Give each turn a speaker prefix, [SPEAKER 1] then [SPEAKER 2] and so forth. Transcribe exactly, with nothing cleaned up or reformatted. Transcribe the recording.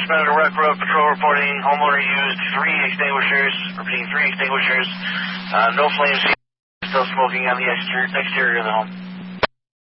[SPEAKER 1] Meadow Rec Road Patrol reporting. Homeowner used three extinguishers, repeating three extinguishers. Uh, no flames, still smoking on the exterior, exterior of the home.